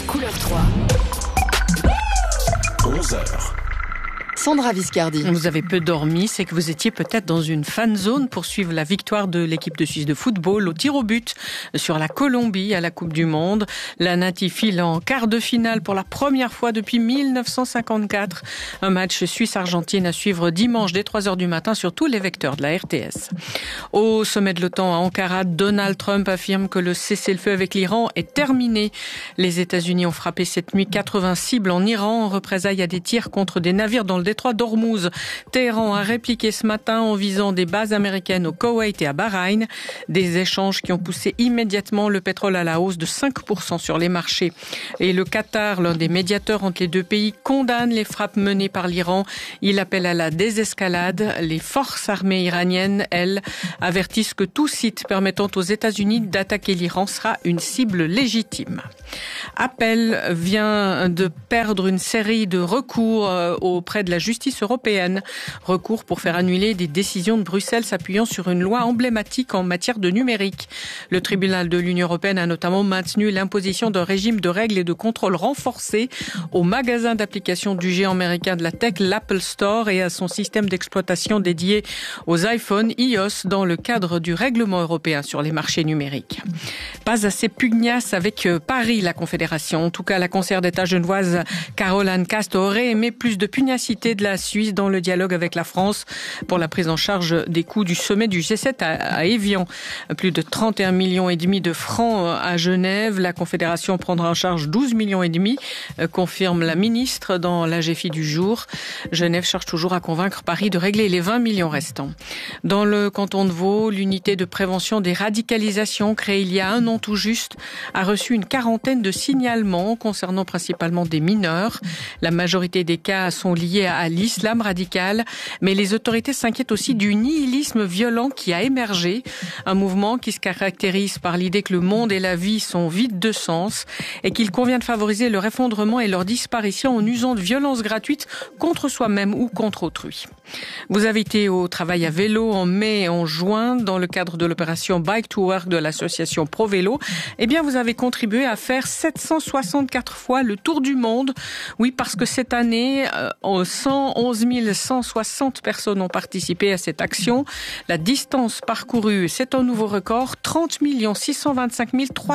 Couleur 3. 11h. Sandra Viscardi. Vous avez peu dormi, c'est que vous étiez peut-être dans une fan zone pour suivre la victoire de l'équipe de Suisse de football au tir au but sur la Colombie à la Coupe du Monde. La Natif file en quart de finale pour la première fois depuis 1954. Un match Suisse-Argentine à suivre dimanche dès 3h du matin sur tous les vecteurs de la RTS. Au sommet de l'OTAN à Ankara, Donald Trump affirme que le cessez-le-feu avec l'Iran est terminé. Les États-Unis ont frappé cette nuit 80 cibles en Iran en représailles à des tirs contre des navires dans le détroit d'Ormuz. Téhéran a répliqué ce matin en visant des bases américaines au Koweït et à Bahreïn. Des échanges qui ont poussé immédiatement le pétrole à la hausse de 5% sur les marchés. Et le Qatar, l'un des médiateurs entre les deux pays, condamne les frappes menées par l'Iran. Il appelle à la désescalade. Les forces armées iraniennes, elles, avertissent que tout site permettant aux États-Unis d'attaquer l'Iran sera une cible légitime. Apple vient de perdre une série de recours auprès de la justice européenne. Recours pour faire annuler des décisions de Bruxelles s'appuyant sur une loi emblématique en matière de numérique. Le tribunal de l'Union européenne a notamment maintenu l'imposition d'un régime de règles et de contrôle renforcé aux magasins d'applications du géant américain de la tech, l'Apple Store, et à son système d'exploitation dédié aux iPhone iOS dans le cadre du règlement européen sur les marchés numériques. Pas assez pugnace avec Paris, la Confédération. En tout cas, la conseillère d'État genevoise Caroline Cast aurait aimé plus de pugnacité de la Suisse dans le dialogue avec la France pour la prise en charge des coûts du sommet du G7 à Évian. Plus de 31,5 millions de francs à Genève. La Confédération prendra en charge 12,5 millions, confirme la ministre dans l'AGFI du jour. Genève cherche toujours à convaincre Paris de régler les 20 millions restants. Dans le canton de Vaud, l'unité de prévention des radicalisations créée il y a un an tout juste a reçu une quarantaine de signalements concernant principalement des mineurs. La majorité des cas sont liés à l'islam radical, mais les autorités s'inquiètent aussi du nihilisme violent qui a émergé, un mouvement qui se caractérise par l'idée que le monde et la vie sont vides de sens et qu'il convient de favoriser leur effondrement et leur disparition en usant de violences gratuites contre soi-même ou contre autrui. Vous avez été au travail à vélo en mai et en juin dans le cadre de l'opération Bike to Work de l'association Pro Vélo. Eh bien, vous avez contribué à faire 764 fois le tour du monde. Oui, parce que cette année, 111 160 personnes ont participé à cette action. La distance parcourue, c'est un nouveau record, 30 625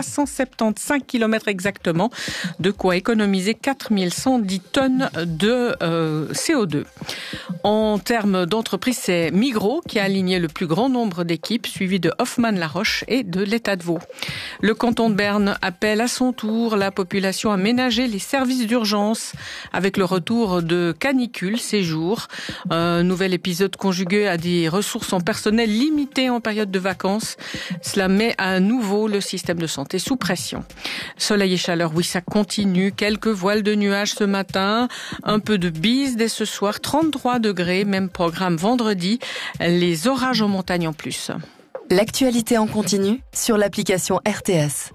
375 km exactement, de quoi économiser 4 110 tonnes de CO2. En termes d'entreprise, c'est Migros qui a aligné le plus grand nombre d'équipes, suivi de Hoffmann-La Roche et de l'État de Vaud. Le canton de Berne appelle à son tour la population à ménager les services d'urgence avec le retour de canicules ces jours. Un nouvel épisode conjugué à des ressources en personnel limitées en période de vacances. Cela met à nouveau le système de santé sous pression. Soleil et chaleur, oui, ça continue. Quelques voiles de nuages ce matin. Un peu de bise dès ce soir. 33 degrés, même programme vendredi. Les orages en montagne en plus. L'actualité en continu sur l'application RTS.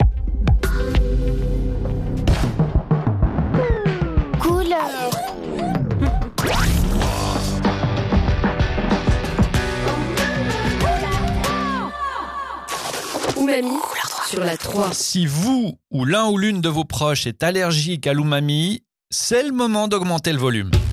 Couleur. Umami sur la 3. Si vous ou l'un ou l'une de vos proches est allergique à l'umami, c'est le moment d'augmenter le volume.